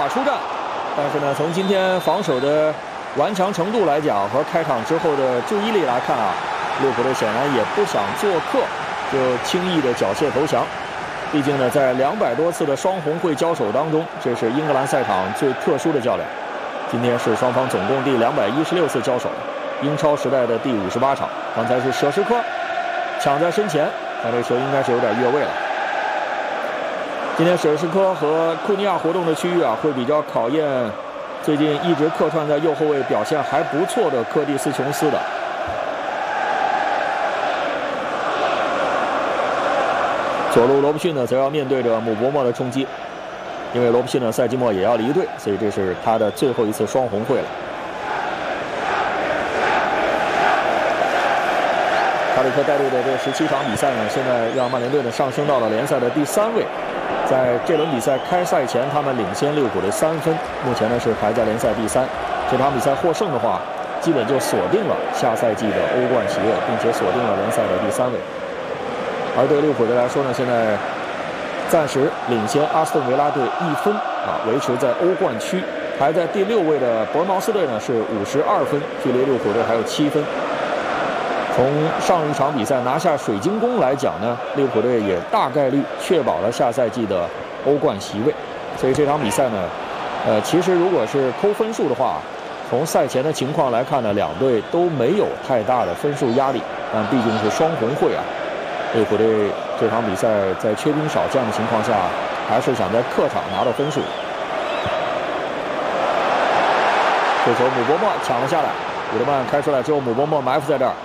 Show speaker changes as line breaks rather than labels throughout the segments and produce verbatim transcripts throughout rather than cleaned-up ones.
出战，但是呢，从今天防守的顽强程度来讲，和开场之后的注意力来看啊，利物浦队显然也不想做客就轻易的缴械投降。毕竟呢，在两百多次的双红会交手当中，这是英格兰赛场最特殊的较量。今天是双方总共第两百一十六次交手，英超时代的第五十八场。刚才是舍什科抢在身前，但这球应该是有点越位了。今天舍什科和库尼亚活动的区域啊，会比较考验最近一直客串在右后卫表现还不错的柯蒂斯琼斯的。左路罗布逊呢，则要面对着姆伯默的冲击，因为罗布逊呢赛季末也要离队，所以这是他的最后一次双红会了。卡里克带队的这十七场比赛呢，现在让曼联队呢上升到了联赛的第三位。在这轮比赛开赛前，他们领先利物浦的三分，目前呢是排在联赛第三。这场比赛获胜的话，基本就锁定了下赛季的欧冠席位，并且锁定了联赛的第三位。而对利物浦队来说呢，现在暂时领先阿斯顿维拉队一分啊，维持在欧冠区。排在第六位的伯恩茅斯队呢是五十二分，距离利物浦队还有七分。从上一场比赛拿下水晶宫来讲呢，利物浦队也大概率确保了下赛季的欧冠席位。所以这场比赛呢，呃，其实如果是抠分数的话，从赛前的情况来看呢，两队都没有太大的分数压力。但毕竟是双红会啊，利物浦队这场比赛在缺兵少将的情况下，还是想在客场拿到分数。这球姆伯默抢了下来，伍德曼开出来之后，姆伯默埋伏在这儿。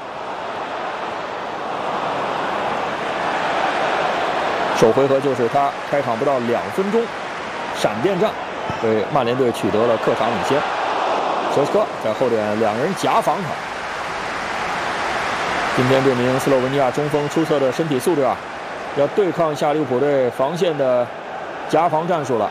首回合就是他开场不到两分钟，闪电战为曼联队取得了客场领先。舍什科在后点两人夹防他。今天这名斯洛文尼亚中锋出色的身体素质啊，要对抗一下利物浦队防线的夹防战术了。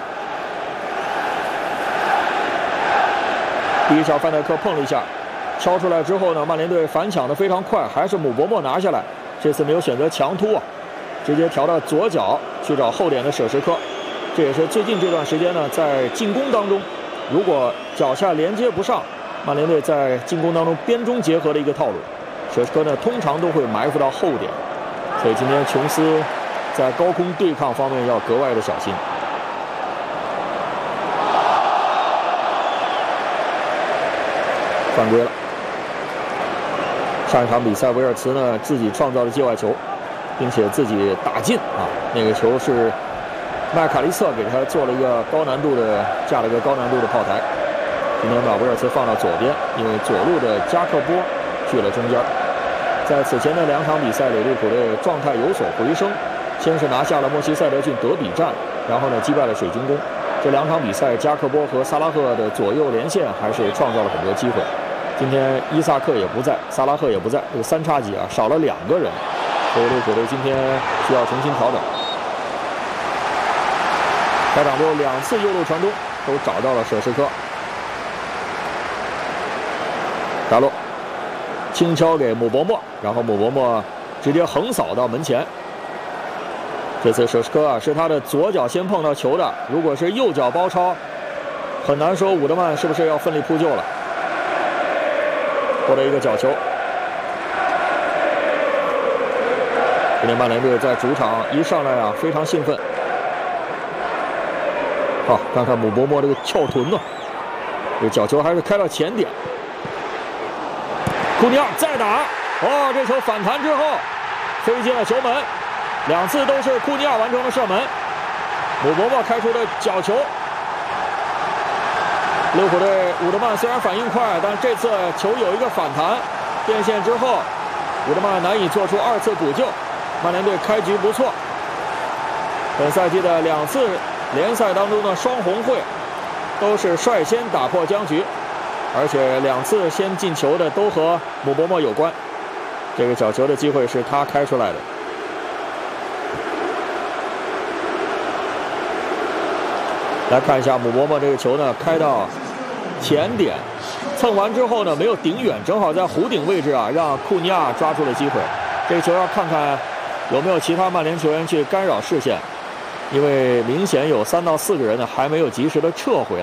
第一脚范戴克碰了一下，敲出来之后呢，曼联队反抢的非常快，还是姆伯默拿下来。这次没有选择强突啊，直接调到左脚去找后点的舍什科。这也是最近这段时间呢，在进攻当中，如果脚下连接不上，曼联队在进攻当中边中结合的一个套路。舍什科呢，通常都会埋伏到后点，所以今天琼斯在高空对抗方面要格外的小心。犯规了。上一场比赛，维尔茨呢自己创造了界外球，并且自己打进啊，那个球是麦卡利瑟给他做了一个高难度的架了一个高难度的炮台。今天把维尔茨放到左边，因为左路的加克波去了中间。在此前的两场比赛里，利物浦队状态有所回升，先是拿下了莫西塞德郡德比战，然后呢击败了水晶宫。这两场比赛，加克波和萨拉赫的左右连线还是创造了很多机会。今天伊萨克也不在，萨拉赫也不在，这个三叉戟啊少了两个人，所以利物浦队今天需要重新调整。开场之后两次右路传中都找到了舍什科，达洛轻敲给姆伯默，然后姆伯默直接横扫到门前。这次舍什科啊是他的左脚先碰到球的，如果是右脚包抄，很难说伍德曼是不是要奋力扑救了。获得一个角球。今天曼联队在主场一上来啊非常兴奋。好，看看姆伯默这个翘臀呢、啊，这角球还是开到前点。库尼亚再打，哦，这球反弹之后飞进了球门，两次都是库尼亚完成了射门。姆伯默开出的角球。利物浦队伍德曼虽然反应快，但这次球有一个反弹，变线之后，伍德曼难以做出二次补救。曼联队开局不错，本赛季的两次联赛当中的双红会都是率先打破僵局，而且两次先进球的都和姆伯默有关。这个角球的机会是他开出来的。来看一下姆伯默这个球呢，开到前点，蹭完之后呢没有顶远，正好在弧顶位置啊，让库尼亚抓住了机会。这个球要看看有没有其他曼联球员去干扰视线，因为明显有三到四个人呢还没有及时的撤回来。